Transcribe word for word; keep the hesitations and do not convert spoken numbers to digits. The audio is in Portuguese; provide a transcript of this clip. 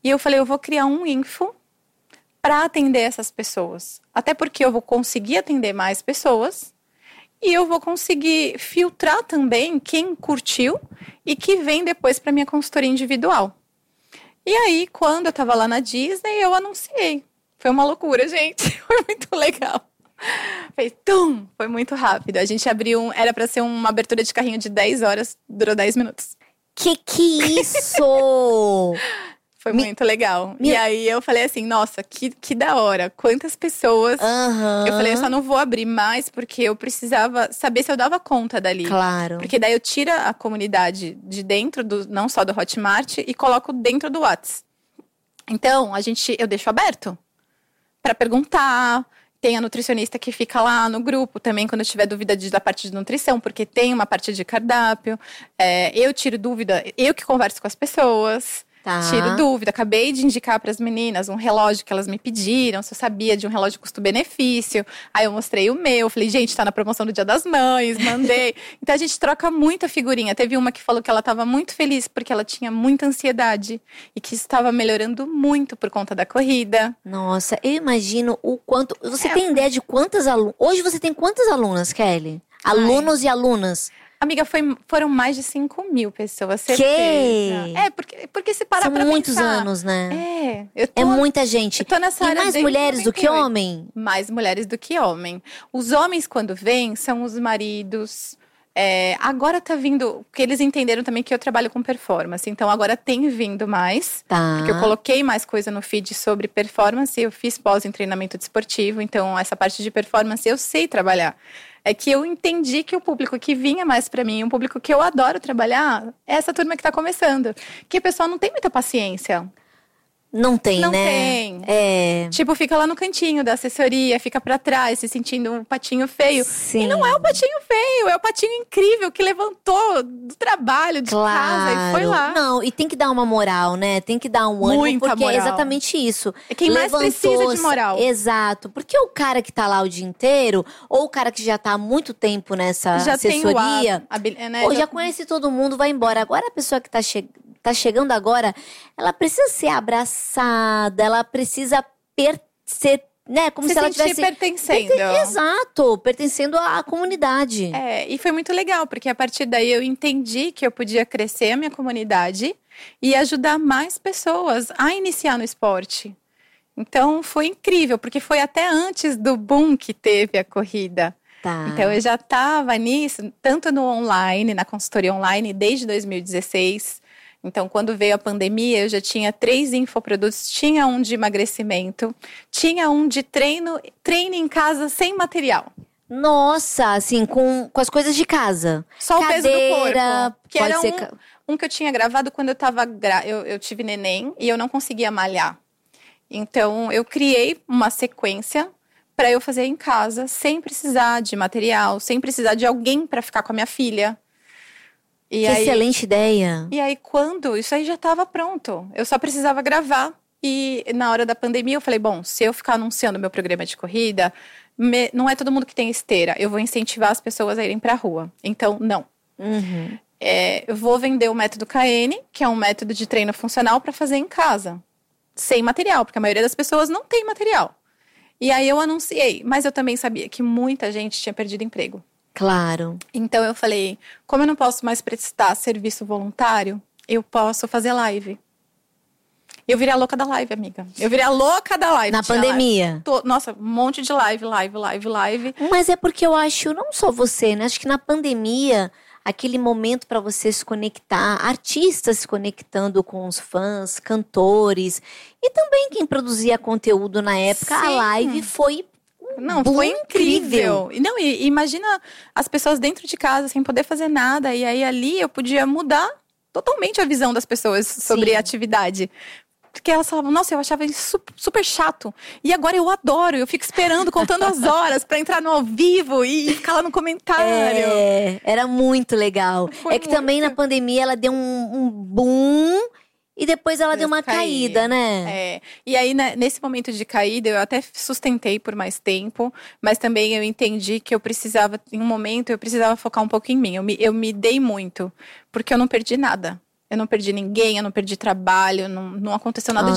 E eu falei, eu vou criar um info para atender essas pessoas. Até porque eu vou conseguir atender mais pessoas e eu vou conseguir filtrar também quem curtiu e que vem depois para minha consultoria individual. E aí, quando eu tava lá na Disney, eu anunciei. Foi uma loucura, gente. Foi muito legal. Fez tum! Foi muito rápido. A gente abriu, um, era pra ser uma abertura de carrinho de dez horas, durou dez minutos. Que que isso? Foi Me... muito legal. Me... E aí eu falei assim, nossa, que, que da hora. Quantas pessoas. Uhum. Eu falei, eu só não vou abrir mais porque eu precisava saber se eu dava conta dali. Claro. Porque daí eu tiro a comunidade de dentro, do, não só do Hotmart, e coloco dentro do Whats. Então, a gente, eu deixo aberto para perguntar. Tem a nutricionista que fica lá no grupo também, quando eu tiver dúvida de, da parte de nutrição, porque tem uma parte de cardápio. É, eu tiro dúvida, eu que converso com as pessoas. Tá. Tiro dúvida. Acabei de indicar para as meninas um relógio que elas me pediram, se eu sabia de um relógio custo-benefício. Aí eu mostrei o meu, falei, gente, tá na promoção do Dia das Mães, mandei. Então a gente troca muita figurinha. Teve uma que falou que ela estava muito feliz porque ela tinha muita ansiedade e que isso estava melhorando muito por conta da corrida. Nossa, eu imagino o quanto... Você é. tem ideia de quantas alunas... Hoje você tem quantas alunas, Kelly? Alunos Ai. e alunas? Amiga, foi, foram mais de cinco mil pessoas, certeza. Que? É, porque, porque se parar São pra muitos pensar, anos, né? É. Eu tô, é muita gente. Eu tô nessa e área mais mulheres do que homem? Mais mulheres do que homem. Os homens, quando vêm, são os maridos. É, agora tá vindo, porque eles entenderam também que eu trabalho com performance. Então, agora tem vindo mais. Tá. Porque eu coloquei mais coisa no feed sobre performance. Eu fiz pós em treinamento desportivo. Então, essa parte de performance eu sei trabalhar. É que eu entendi que o público que vinha mais pra mim, um público que eu adoro trabalhar, é essa turma que tá começando. Que o pessoal não tem muita paciência. Não tem, não né? Não tem. É. Tipo, fica lá no cantinho da assessoria, fica pra trás, se sentindo um patinho feio. Sim. E não é o patinho feio, é o patinho incrível que levantou do trabalho, de claro. casa e foi lá. Não, e tem que dar uma moral, né? Tem que dar um ânimo, Muita porque moral. é exatamente isso. É quem mais precisa de moral. Exato. Porque o cara que tá lá o dia inteiro, ou o cara que já tá há muito tempo nessa já assessoria, tem o a, a, né? ou já... já conhece todo mundo, vai embora. Agora a pessoa que tá chegando, tá chegando agora, ela precisa ser abraçada, ela precisa per ser, né, como se, se ela tivesse pertencendo. Perten... Exato, pertencendo à comunidade. É, e foi muito legal, porque a partir daí eu entendi que eu podia crescer a minha comunidade e ajudar mais pessoas a iniciar no esporte. Então foi incrível, porque foi até antes do boom que teve a corrida. Tá. Então eu já estava nisso, tanto no online, na consultoria online, desde dois mil e dezesseis. Então, quando veio a pandemia, eu já tinha três infoprodutos. Tinha um de emagrecimento, tinha um de treino, treino em casa sem material. Nossa, assim, com, com as coisas de casa. Só Cadeira, o peso do corpo. Que pode era ser... um, um que eu tinha gravado quando eu tava gra... eu, eu tive neném e eu não conseguia malhar. Então, eu criei uma sequência para eu fazer em casa, sem precisar de material, sem precisar de alguém para ficar com a minha filha. E que aí, excelente ideia. E aí, quando... Isso aí já estava pronto. Eu só precisava gravar. E na hora da pandemia, eu falei, bom, se eu ficar anunciando meu programa de corrida, me, não é todo mundo que tem esteira. Eu vou incentivar as pessoas a irem pra rua. Então, não. Uhum. É, eu vou vender o método K N, que é um método de treino funcional para fazer em casa. Sem material, porque a maioria das pessoas não tem material. E aí, eu anunciei. Mas eu também sabia que muita gente tinha perdido emprego. Claro. Então eu falei, como eu não posso mais prestar serviço voluntário, eu posso fazer live. Eu virei a louca da live, amiga. Eu virei a louca da live. Na pandemia. Live. Nossa, um monte de live, live, live, live. Mas é porque eu acho, não só você, né? Acho que na pandemia, aquele momento para você se conectar, artistas se conectando com os fãs, cantores. E também quem produzia conteúdo na época, Sim. a live foi... Não, foi incrível. incrível. Não, e imagina as pessoas dentro de casa sem poder fazer nada. E aí ali eu podia mudar totalmente a visão das pessoas sobre a atividade. Porque elas falavam, nossa, eu achava isso super chato. E agora eu adoro, eu fico esperando, contando as horas pra entrar no ao vivo e ficar lá no comentário. É, era muito legal. Foi é que muito. Também na pandemia ela deu um, um boom... E depois ela Deus deu uma cair. caída, né? É. E aí, né, nesse momento de caída, eu até sustentei por mais tempo. Mas também eu entendi que eu precisava, em um momento, eu precisava focar um pouco em mim. Eu me, eu me dei muito, porque eu não perdi nada. Eu não perdi ninguém, eu não perdi trabalho, não, não aconteceu nada ah. de